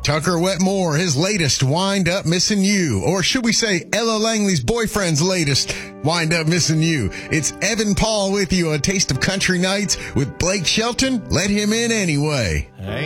Tucker Wetmore, his latest, Wind Up Missing You. Or should we say Ella Langley's boyfriend's latest, Wind Up Missing You. It's Evan Paul with you on Taste of Country Nights with Blake Shelton. Let him in anyway. Hey.